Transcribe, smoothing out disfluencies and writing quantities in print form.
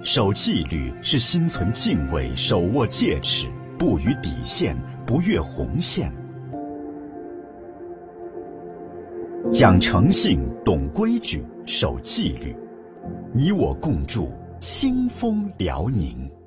守纪律是心存敬畏，手握戒尺，不逾底线，不越红线。讲诚信，懂规矩，守纪律，你我共筑清风辽宁。